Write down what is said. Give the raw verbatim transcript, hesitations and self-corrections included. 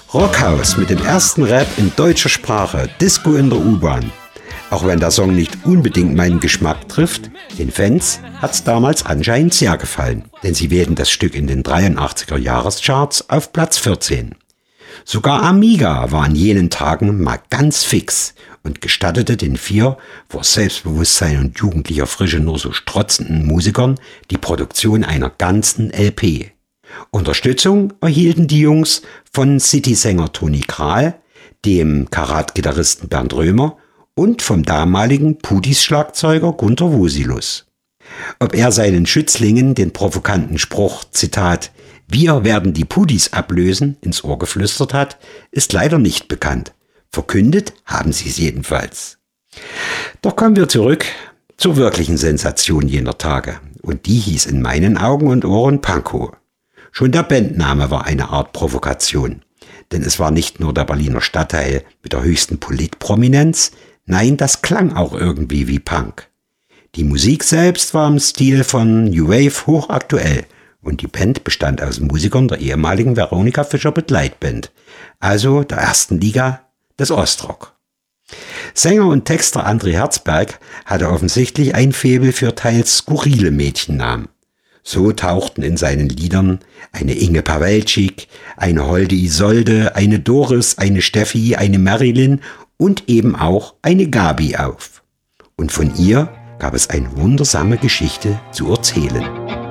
Rockhaus mit dem ersten Rap in deutscher Sprache, Disco in der U-Bahn. Auch wenn der Song nicht unbedingt meinen Geschmack trifft, den Fans hat's damals anscheinend sehr gefallen, denn sie wählten das Stück in den dreiundachtziger Jahrescharts auf Platz vierzehn. Sogar Amiga war an jenen Tagen mal ganz fix und gestattete den vier vor Selbstbewusstsein und jugendlicher Frische nur so strotzenden Musikern die Produktion einer ganzen L P. Unterstützung erhielten die Jungs von City-Sänger Toni Kral, dem Karat-Gitarristen Bernd Römer und vom damaligen Pudis-Schlagzeuger Gunter Wosilus. Ob er seinen Schützlingen den provokanten Spruch, Zitat, „Wir werden die Pudis ablösen", ins Ohr geflüstert hat, ist leider nicht bekannt. Verkündet haben sie es jedenfalls. Doch kommen wir zurück zur wirklichen Sensation jener Tage. Und die hieß in meinen Augen und Ohren Pankow. Schon der Bandname war eine Art Provokation. Denn es war nicht nur der Berliner Stadtteil mit der höchsten Politprominenz, nein, das klang auch irgendwie wie Punk. Die Musik selbst war im Stil von New Wave hochaktuell und die Band bestand aus Musikern der ehemaligen Veronika Fischer Begleitband, also der ersten Liga des Ostrock. Sänger und Texter André Herzberg hatte offensichtlich ein Faible für teils skurrile Mädchennamen. So tauchten in seinen Liedern eine Inge Pawelczyk, eine Holde Isolde, eine Doris, eine Steffi, eine Marilyn und eben auch eine Gabi auf. Und von ihr gab es eine wundersame Geschichte zu erzählen.